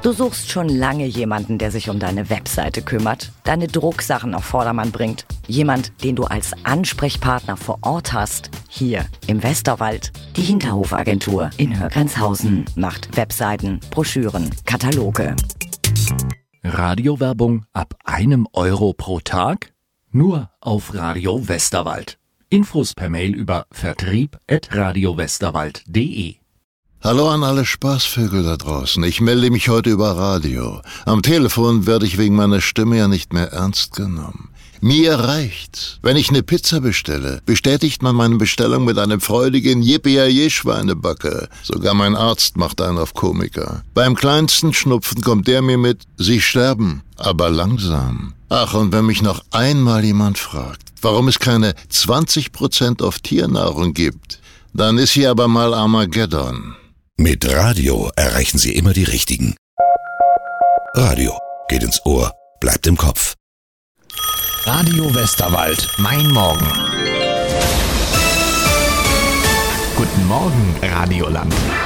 Du suchst schon lange jemanden, der sich um deine Webseite kümmert, deine Drucksachen auf Vordermann bringt. Jemand, den du als Ansprechpartner vor Ort hast. Hier im Westerwald. Die Hinterhofagentur in Högrenzhausen macht Webseiten, Broschüren, Kataloge. Radiowerbung ab 1 Euro pro Tag? Nur auf Radio Westerwald. Infos per Mail über vertrieb@radiowesterwald.de. Hallo an alle Spaßvögel da draußen. Ich melde mich heute über Radio. Am Telefon werde ich wegen meiner Stimme ja nicht mehr ernst genommen. Mir reicht's. Wenn ich eine Pizza bestelle, bestätigt man meine Bestellung mit einem freudigen Yippie-Schweinebacke. Sogar mein Arzt macht einen auf Komiker. Beim kleinsten Schnupfen kommt der mir mit, Sie sterben, aber langsam. Ach, und wenn mich noch einmal jemand fragt, warum es keine 20% auf Tiernahrung gibt, dann ist hier aber mal Armageddon. Mit Radio erreichen Sie immer die Richtigen. Radio geht ins Ohr, bleibt im Kopf. Radio Westerwald, mein Morgen. Guten Morgen, Radioland.